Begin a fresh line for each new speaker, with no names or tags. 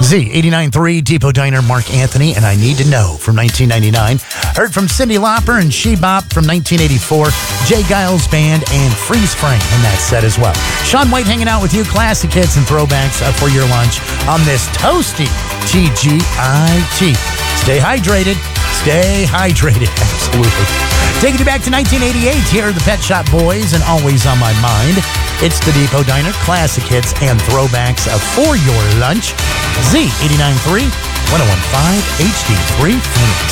Z89.3 Depot Diner, Mark Anthony, and I Need to Know from 1999. Heard from Cyndi Lauper and She Bop from 1984. Jay Giles Band and Freeze Frame in that set as well. Sean White hanging out with you. Classic hits and throwbacks for your lunch on this toasty TGIT. Stay hydrated. Stay hydrated. Absolutely. Taking you back to 1988. Here are the Pet Shop Boys and Always on My Mind. It's the Depot Diner, classic hits and throwbacks for your lunch. Z89.3, 101.5 HD3 Phoenix.